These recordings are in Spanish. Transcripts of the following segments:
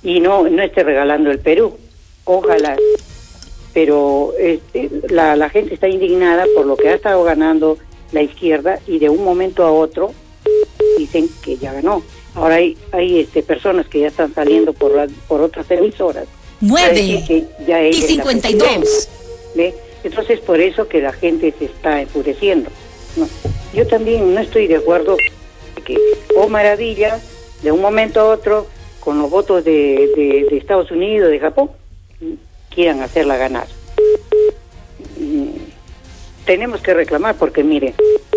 y no esté regalando el Perú. Ojalá. Pero la gente está indignada por lo que ha estado ganando la izquierda y de un momento a otro dicen que ya ganó. Ahora hay personas que ya están saliendo por otras emisoras. 9 y 52. ¿Ve? Entonces por eso que la gente se está enfurecendo. No, yo también no estoy de acuerdo que, maravilla, de un momento a otro, con los votos de Estados Unidos, de Japón, quieran hacerla ganar. Tenemos que reclamar porque, mire,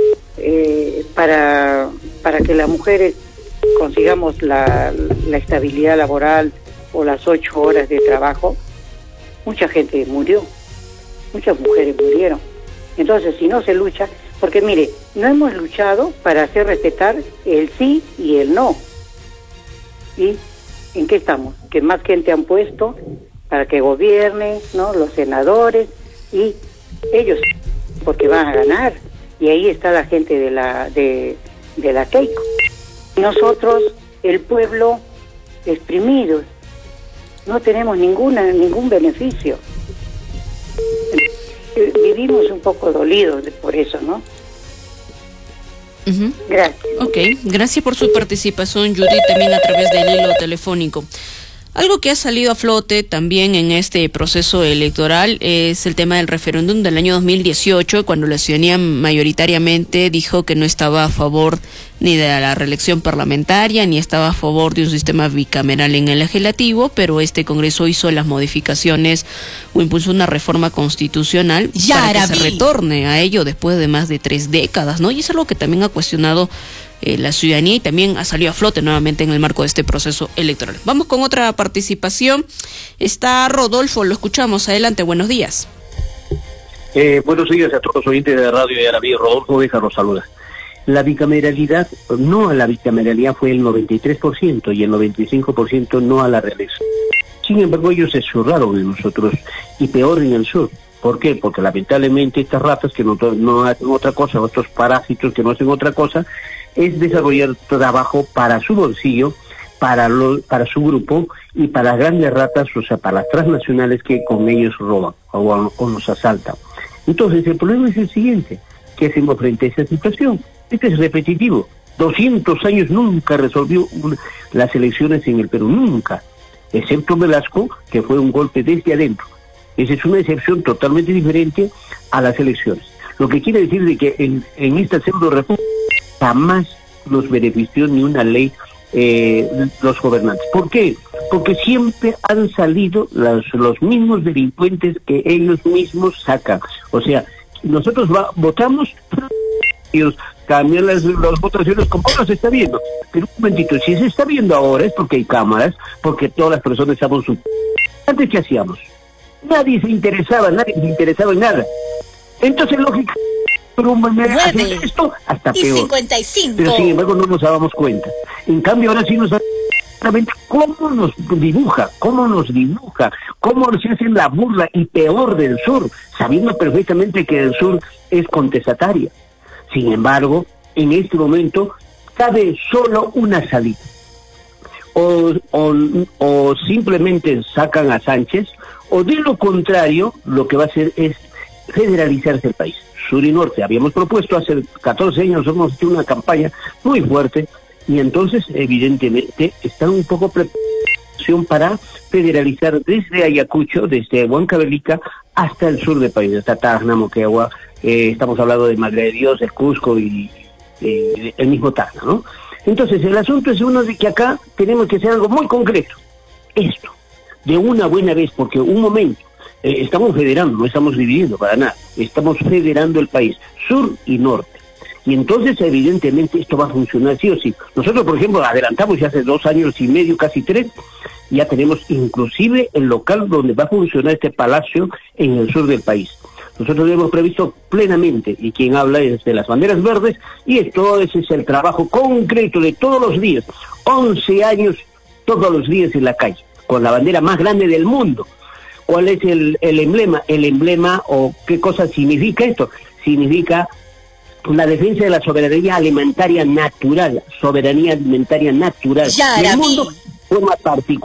para que las mujeres consigamos la estabilidad laboral o las 8 horas de trabajo, mucha gente murió, muchas mujeres murieron. Entonces, si no se lucha, porque mire, no hemos luchado para hacer respetar el sí y el no. ¿Y en qué estamos? Que más gente han puesto para que gobierne, ¿no? Los senadores, y ellos, porque van a ganar, y ahí está la gente de la Keiko. Nosotros, el pueblo, exprimidos, no tenemos ningún beneficio. Vivimos un poco dolidos por eso, ¿no? Gracias. Ok, gracias por su participación, Judith, también a través del hilo telefónico. Algo que ha salido a flote también en este proceso electoral es el tema del referéndum del año 2018, cuando la ciudadanía mayoritariamente dijo que no estaba a favor ni de la reelección parlamentaria, ni estaba a favor de un sistema bicameral en el legislativo, pero este Congreso hizo las modificaciones o impulsó una reforma constitucional para que se retorne a ello después de más de 3 décadas, ¿no? Y es algo que también ha cuestionado la ciudadanía y también ha salido a flote nuevamente en el marco de este proceso electoral. Vamos con otra participación. Está Rodolfo, lo escuchamos. Adelante, buenos días. Buenos días a todos los oyentes de Radio de Arabí. Rodolfo Béjar los saluda. La bicameralidad, no a la bicameralidad fue el 93% y el 95% no a la reelección. Sin embargo, ellos se zurraron en nosotros y peor en el sur. ¿Por qué? Porque lamentablemente estas ratas que no hacen otra cosa, otros parásitos que no hacen otra cosa, es desarrollar trabajo para su bolsillo, para su grupo y para las grandes ratas, o sea, para las transnacionales que con ellos roban o nos asaltan. Entonces, el problema es el siguiente: ¿qué hacemos frente a esa situación? Este es repetitivo. 200 años nunca resolvió las elecciones en el Perú, nunca, excepto Velasco, que fue un golpe desde adentro. Esa es una excepción totalmente diferente a las elecciones. Lo que quiere decir de que en esta pseudo-república jamás nos benefició ni una ley los gobernantes. ¿Por qué? Porque siempre han salido los mismos delincuentes que ellos mismos sacan. O sea, nosotros votamos, ellos cambian las votaciones como ahora se está viendo. Pero un momentito, si se está viendo ahora es porque hay cámaras, porque todas las personas estamos... ¿Antes qué hacíamos? Nadie se interesaba en nada. Entonces, lógica, pero esto hasta peor. 55. Pero sin embargo no nos dábamos cuenta. En cambio ahora sí nos damos cuenta cómo nos dibuja, cómo se hacen la burla, y peor del sur, sabiendo perfectamente que el sur es contestataria. Sin embargo, en este momento cabe solo una salida. O simplemente sacan a Sánchez, o de lo contrario, lo que va a hacer es federalizarse el país, sur y norte. Habíamos propuesto hace 14 años, hemos hecho una campaña muy fuerte, y entonces evidentemente están un poco preparados para federalizar desde Ayacucho, desde Huancavelica hasta el sur del país, hasta Tacna, Moquegua, estamos hablando de Madre de Dios, el Cusco y el mismo Tacna, ¿no? Entonces el asunto es uno de que acá tenemos que hacer algo muy concreto, esto, de una buena vez, porque un momento, estamos federando, no estamos dividiendo para nada, estamos federando el país, sur y norte. Y entonces, evidentemente, esto va a funcionar sí o sí. Nosotros, por ejemplo, adelantamos ya hace 2 años y medio, casi 3, ya tenemos inclusive el local donde va a funcionar este palacio en el sur del país. Nosotros lo hemos previsto plenamente, y quien habla es de las banderas verdes, y todo ese es el trabajo concreto de todos los días, 11 años, todos los días en la calle, con la bandera más grande del mundo. ¿Cuál es el emblema? El emblema, o qué cosa significa esto, significa la defensa de la soberanía alimentaria natural del mundo, forma particular.